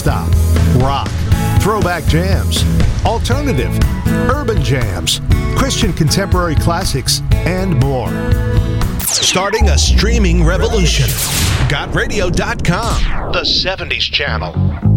stop, rock, throwback jams, alternative, urban jams, Christian contemporary classics, and more. Starting a streaming revolution. GotRadio.com, the 70s channel.